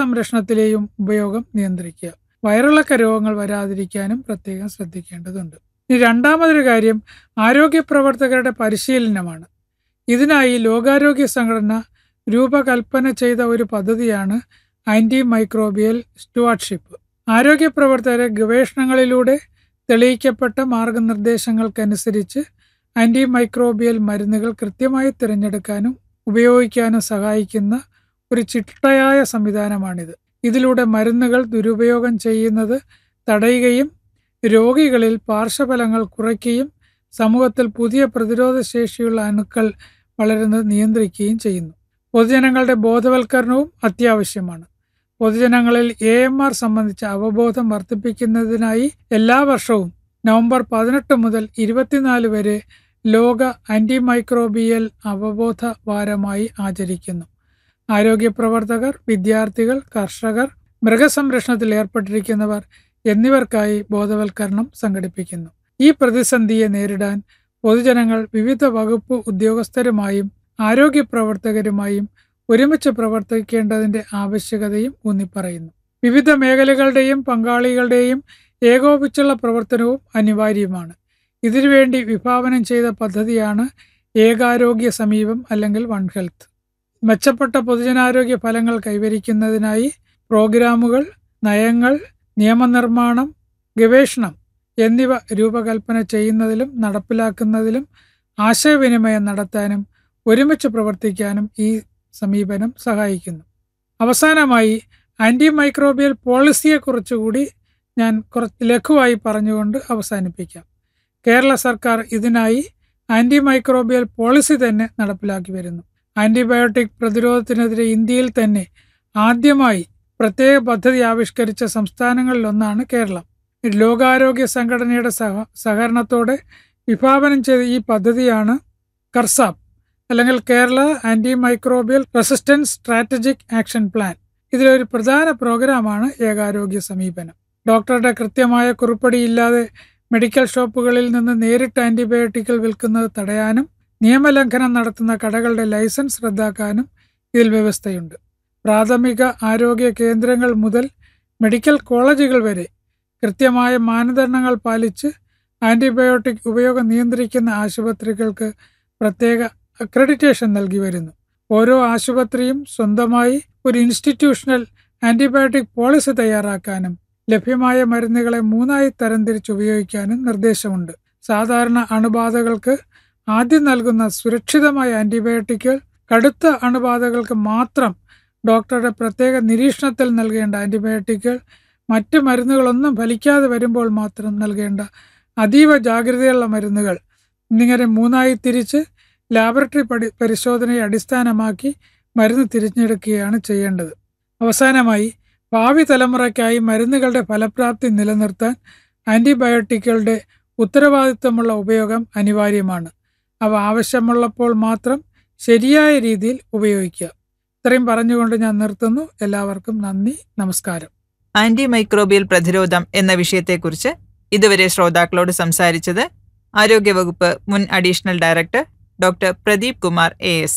മൃഗസംരക്ഷണത്തിലെയും ഉപയോഗം നിയന്ത്രിക്കുക. വയറിളക്ക രോഗങ്ങൾ വരാതിരിക്കാനും പ്രത്യേകം ശ്രദ്ധിക്കേണ്ടതുണ്ട്. ഇനി രണ്ടാമതൊരു കാര്യം ആരോഗ്യ പ്രവർത്തകരുടെ പരിശീലനമാണ്. ഇതിനായി ലോകാരോഗ്യ സംഘടന രൂപകൽപ്പന ചെയ്ത ഒരു പദ്ധതിയാണ് ആൻറ്റി മൈക്രോബിയൽ സ്റ്റുവാർഡ്ഷിപ്പ്. ആരോഗ്യ പ്രവർത്തകരെ ഗവേഷണങ്ങളിലൂടെ തെളിയിക്കപ്പെട്ട മാർഗനിർദ്ദേശങ്ങൾക്കനുസരിച്ച് ആൻറ്റി മൈക്രോബിയൽ മരുന്നുകൾ കൃത്യമായി തിരഞ്ഞെടുക്കാനും ഉപയോഗിക്കാനും സഹായിക്കുന്ന ഒരു ചിട്ടയായ സംവിധാനമാണിത്. ഇതിലൂടെ മരുന്നുകൾ ദുരുപയോഗം ചെയ്യുന്നത് തടയുകയും രോഗികളിൽ പാർശ്വഫലങ്ങൾ കുറയ്ക്കുകയും സമൂഹത്തിൽ പുതിയ പ്രതിരോധ ശേഷിയുള്ള അണുക്കൾ വളരുന്നത് നിയന്ത്രിക്കുകയും ചെയ്യുന്നു. പൊതുജനങ്ങളുടെ ബോധവൽക്കരണവും അത്യാവശ്യമാണ്. പൊതുജനങ്ങളിൽ AMR സംബന്ധിച്ച അവബോധം വർദ്ധിപ്പിക്കുന്നതിനായി എല്ലാ വർഷവും നവംബർ 18 മുതൽ 24 വരെ ലോക ആൻറ്റിമൈക്രോബിയൽ അവബോധ വാരമായി ആചരിക്കുന്നു. ആരോഗ്യ പ്രവർത്തകർ, വിദ്യാർത്ഥികൾ, കർഷകർ, മൃഗസംരക്ഷണത്തിൽ ഏർപ്പെട്ടിരിക്കുന്നവർ എന്നിവർക്കായി ബോധവൽക്കരണം സംഘടിപ്പിക്കുന്നു. ഈ പ്രതിസന്ധിയെ നേരിടാൻ പൊതുജനങ്ങൾ വിവിധ വകുപ്പ് ഉദ്യോഗസ്ഥരുമായും ആരോഗ്യ പ്രവർത്തകരുമായും ഒരുമിച്ച് പ്രവർത്തിക്കേണ്ടതിൻ്റെ ആവശ്യകതയും ഊന്നിപ്പറയുന്നു. വിവിധ മേഖലകളുടെയും പങ്കാളികളുടെയും ഏകോപിച്ചുള്ള പ്രവർത്തനവും അനിവാര്യമാണ്. ഇതിനുവേണ്ടി വിഭാവനം ചെയ്ത പദ്ധതിയാണ് ഏകാരോഗ്യ സമീപം അല്ലെങ്കിൽ വൺ ഹെൽത്ത്. മെച്ചപ്പെട്ട പൊതുജനാരോഗ്യ ഫലങ്ങൾ കൈവരിക്കുന്നതിനായി പ്രോഗ്രാമുകൾ, നയങ്ങൾ, നിയമനിർമ്മാണം, ഗവേഷണം എന്നിവ രൂപകൽപ്പന ചെയ്യുന്നതിലും നടപ്പിലാക്കുന്നതിലും ആശയവിനിമയം നടത്താനും ഒരുമിച്ച് പ്രവർത്തിക്കാനും ഈ സമീപനം സഹായിക്കുന്നു. അവസാനമായി ആൻറ്റിമൈക്രോബിയൽ പോളിസിയെക്കുറിച്ചുകൂടി ഞാൻ കുറച്ച് ലഘുവായി പറഞ്ഞുകൊണ്ട് അവസാനിപ്പിക്കാം. കേരള സർക്കാർ ഇതിനായി ആൻറ്റിമൈക്രോബിയൽ പോളിസി തന്നെ നടപ്പിലാക്കി വരുന്നു. ആൻറ്റിബയോട്ടിക് പ്രതിരോധത്തിനെതിരെ ഇന്ത്യയിൽ തന്നെ ആദ്യമായി പ്രത്യേക പദ്ധതി ആവിഷ്കരിച്ച സംസ്ഥാനങ്ങളിലൊന്നാണ് കേരളം. ലോകാരോഗ്യ സംഘടനയുടെ സഹകരണത്തോടെ വിഭാവനം ചെയ്ത ഈ പദ്ധതിയാണ് കർസാപ്പ് അല്ലെങ്കിൽ Kerala antimicrobial resistance strategic action plan. ഇതിലൊരു പ്രധാന പ്രോഗ്രാമാണ് ഏകാരോഗ്യ സമീപനം. ഡോക്ടറുടെ കൃത്യമായ കുറിപ്പടിയില്ലാതെ മെഡിക്കൽ ഷോപ്പുകളിൽ നിന്ന് നേരിട്ട് ആൻറ്റിബയോട്ടിക്കുകൾ വിൽക്കുന്നത് തടയാനും നിയമലംഘനം നടത്തുന്ന കടകളുടെ ലൈസൻസ് റദ്ദാക്കാനും ഇതിൽ വ്യവസ്ഥയുണ്ട്. പ്രാഥമിക ആരോഗ്യ കേന്ദ്രങ്ങൾ മുതൽ മെഡിക്കൽ കോളേജുകൾ വരെ കൃത്യമായ മാനദണ്ഡങ്ങൾ പാലിച്ച് ആൻറ്റിബയോട്ടിക് ഉപയോഗം നിയന്ത്രിക്കുന്ന ആശുപത്രികൾക്ക് പ്രത്യേക അക്രഡിറ്റേഷൻ നൽകി വരുന്നു. ഓരോ ആശുപത്രിയും സ്വന്തമായി ഒരു ഇൻസ്റ്റിറ്റ്യൂഷണൽ ആൻറ്റിബയോട്ടിക് പോളിസി തയ്യാറാക്കാനും ലഭ്യമായ മരുന്നുകളെ 3 തരംതിരിച്ച് ഉപയോഗിക്കാനും നിർദ്ദേശമുണ്ട്. സാധാരണ അണുബാധകൾക്ക് ആദ്യം നൽകുന്ന സുരക്ഷിതമായ ആൻറ്റിബയോട്ടിക്കുകൾ, കടുത്ത അണുബാധകൾക്ക് മാത്രം ഡോക്ടറുടെ പ്രത്യേക നിരീക്ഷണത്തിൽ നൽകേണ്ട ആൻറ്റിബയോട്ടിക്കുകൾ, മറ്റ് മരുന്നുകളൊന്നും ഫലിക്കാതെ വരുമ്പോൾ മാത്രം നൽകേണ്ട അതീവ ജാഗ്രതയുള്ള മരുന്നുകൾ എന്നിങ്ങനെ 3 തിരിച്ച് ലാബറട്ടറി പരിശോധനയെ അടിസ്ഥാനമാക്കി മരുന്ന് തിരഞ്ഞെടുക്കുകയാണ് ചെയ്യേണ്ടത്. അവസാനമായി ഭാവി തലമുറയ്ക്കായി മരുന്നുകളുടെ ഫലപ്രാപ്തി നിലനിർത്താൻ ആൻറ്റിബയോട്ടിക്കുകളുടെ ഉത്തരവാദിത്വമുള്ള ഉപയോഗം അനിവാര്യമാണ്. അവ ആവശ്യമുള്ളപ്പോൾ മാത്രം ശരിയായ രീതിയിൽ ഉപയോഗിക്കുക. ഇത്രയും പറഞ്ഞുകൊണ്ട് ഞാൻ നിർത്തുന്നു. എല്ലാവർക്കും നന്ദി, നമസ്കാരം. ആന്റിമൈക്രോബിയൽ പ്രതിരോധം എന്ന വിഷയത്തെക്കുറിച്ച് ഇതുവരെ ശ്രോതാക്കളോട് സംസാരിച്ചത് ആരോഗ്യവകുപ്പ് മുൻ additional director doctor Pradeep Kumar AS.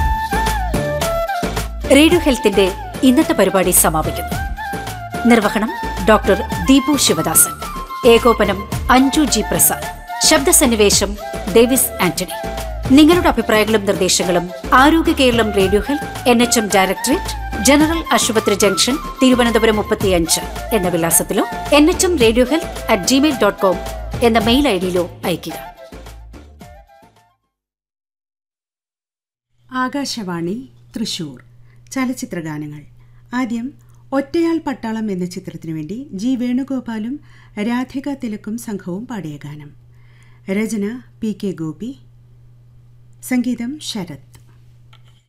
Radio ഹെൽത്തിന്റെ ഇന്നത്തെ പരിപാടി സമാപിക്കുന്നു. നിർവഹണം ഡോക്ടർ ദീപു ശിവദാസൻ. ഏകോപനം അഞ്ജു G പ്രസാദ്. ശബ്ദസന്നിവേശം ഡേവിസ് ആന്റണി. നിങ്ങളുടെ അഭിപ്രായങ്ങളും നിർദ്ദേശങ്ങളും ആരോഗ്യ Keralam radio health NHM directorate, general ആശുപത്രി ജംഗ്ഷൻ, തിരുവനന്തപുരം 35 എന്ന വിലാസത്തിലോ nhmradiohealth@gmail.com എന്ന മെയിൽ ID-യിലോ അയയ്ക്കുക. ആകാശവാണി തൃശൂർ. ചലച്ചിത്രഗാനങ്ങൾ. ആദ്യം ഒറ്റയാൾ പട്ടാളം എന്ന ചിത്രത്തിനു വേണ്ടി G വേണുഗോപാലും രാധിക തിലക്കും സംഘവും പാടിയ ഗാനം. രചന PK ഗോപി, സംഗീതം ശരത്.